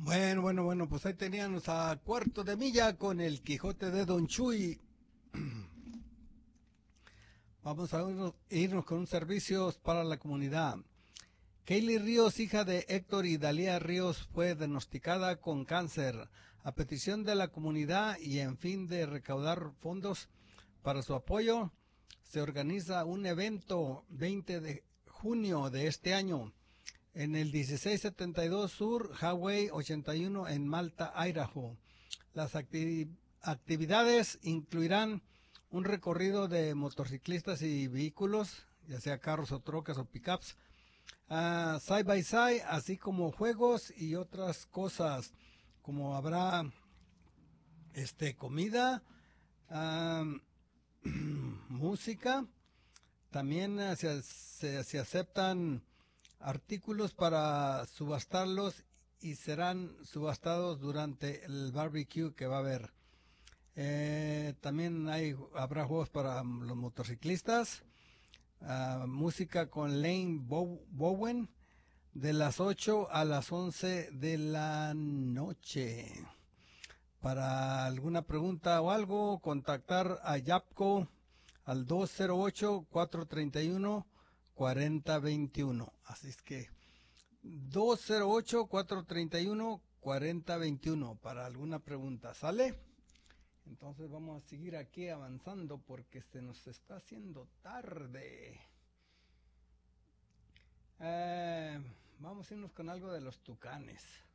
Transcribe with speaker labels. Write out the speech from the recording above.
Speaker 1: Bueno, pues ahí teníamos a Cuarto de Milla con el Quijote de Don Chuy. Vamos a irnos con un servicio para la comunidad. Kaylee Ríos, hija de Héctor y Dalía Ríos, fue diagnosticada con cáncer. A petición de la comunidad y en fin de recaudar fondos para su apoyo, se organiza un evento 20 de junio de este año en el 1672 Sur Highway 81 en Malta, Idaho. Las actividades incluirán un recorrido de motociclistas y vehículos, ya sea carros o trocas o pickups, side by side, así como juegos y otras cosas, como habrá comida, uh, música, también se aceptan artículos para subastarlos y serán subastados durante el barbecue que va a haber. También habrá juegos para los motociclistas, música con Lane Bowen de las 8 a las 11 de la noche. Para alguna pregunta o algo, contactar a Yapco al 208-431-4021. Así es que 208-431-4021 para alguna pregunta. ¿Sale? Entonces vamos a seguir aquí avanzando porque se nos está haciendo tarde. Vamos a irnos con algo de los Tucanes.